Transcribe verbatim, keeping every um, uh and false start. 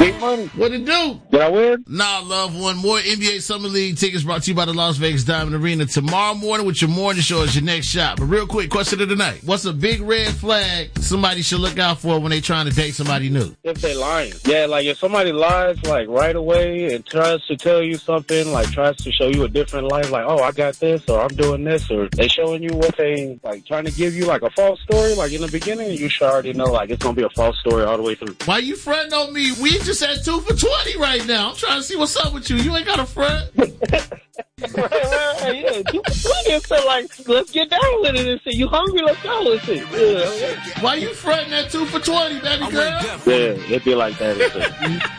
Big money. What it do? Did I win? Nah, love one. More N B A Summer League tickets brought to you by the Las Vegas Diamond Arena tomorrow morning with your morning show as your next shot. But real quick, question of the night. What's a big red flag somebody should look out for when they trying to date somebody new? If they lying. Yeah, like if somebody lies like right away and tries to tell you something, like tries to show you a different life, like, oh, I got this or I'm doing this, or they showing you what they, like trying to give you like a false story, like in the beginning, you should already know like it's going to be a false story all the way through. Why you fronting on me? We just had two for twenty right now. I'm trying to see what's up with you. You ain't got a front. Right, right, yeah. You plenty of stuff like, let's get down with it and see. You hungry? Let's go with it. Yeah. Why you fronting that two for twenty, baby girl? Yeah, it'd be like that.